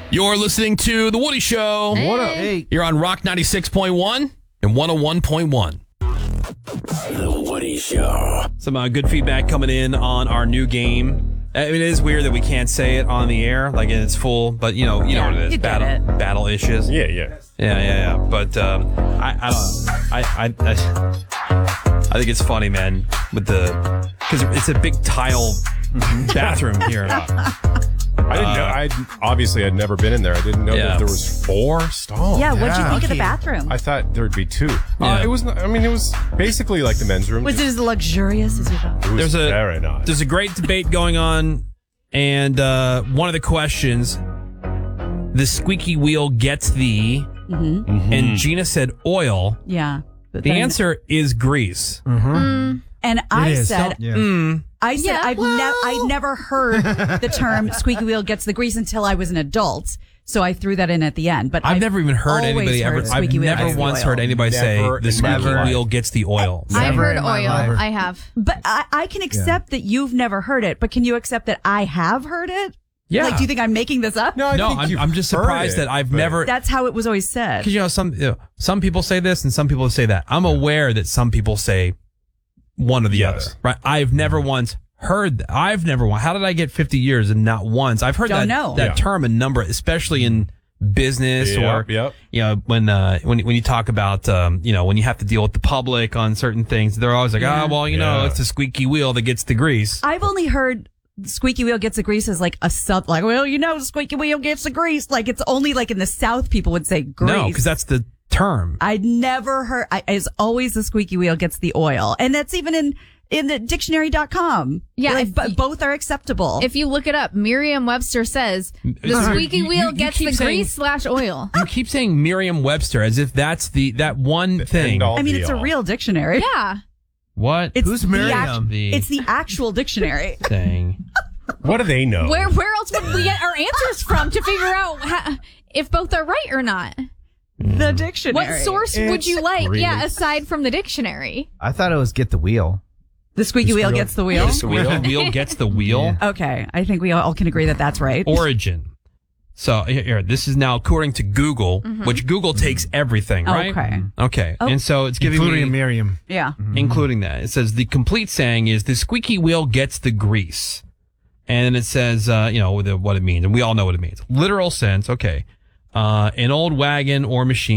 You're listening to The Woody Show. Hey. What up? Hey. You're on Rock 96.1 and 101.1. The Woody Show. Some good feedback coming in on our new game. I mean, it is weird that we can't say it on the air, like in its full, but you know what it is. You get it. Battle issues. Yeah. Yeah. But I don't know. I think it's funny, man, because it's a big tile bathroom here. I didn't know. I'd never been in there. I didn't know that there was 4 stalls. Yeah, what'd you think of the okay. bathroom? I thought there'd be 2. Yeah. It was basically like the men's room. Was it as luxurious as you thought? It was very nice. There's a great debate going on, and one of the questions, the squeaky wheel gets the, and Gina said oil. Yeah. But The then- answer is grease. And I said, Yeah. I'd never heard the term squeaky wheel gets the grease until I was an adult. So I threw that in at the end. But I've never even heard always anybody heard ever. I've squeaky wheel never gets the once oil. heard anybody say Never the in squeaky my life. wheel gets the oil. I Never heard in my oil. life. I have. But I can accept that you've never heard it. But can you accept that I have heard it? Yeah. Like, do you think I'm making this up? No, I No, think you've I'm just heard surprised it, that I've but- never. That's how it was always said. Because some people say this and some people say that. I'm aware that some people say one or the Yes. other. Right? I've never once heard. How did I get 50 years and not once? I've heard Don't that know. that term a number, especially in business or Yep. you know when you talk about when you have to deal with the public on certain things, they're always like, Yeah. Yeah. it's the squeaky wheel that gets the grease. I've only heard squeaky wheel gets the grease as like a sub, like, squeaky wheel gets the grease. Like, it's only like in the South people would say grease. No, because that's the term. I'd never heard, it's always the squeaky wheel gets the oil. And that's even in the dictionary.com. Yeah, Like, if- both are acceptable. If you look it up, Merriam-Webster says the squeaky wheel gets keep the saying- grease/oil. You keep saying Merriam-Webster as if that's that one thing. end all I mean, be it's a all. real dictionary. Yeah. What? It's Who's the Merriam? It's the actual dictionary. thing? What do they know? Where else would we get our answers from to figure out if both are right or not? The dictionary. What source would you like? grease. Yeah, aside from the dictionary. I thought it was get the wheel. The squeaky wheel gets the wheel. The wheel gets the wheel. Okay. I think we all can agree that that's right. Origin. So here, this is now according to Google, which Google takes everything, right? Okay. Okay. And so it's giving Including me, Miriam. Yeah. including that. It says the complete saying is the squeaky wheel gets the grease. And it says, what it means. And we all know what it means. Literal sense. Okay. An old wagon or machine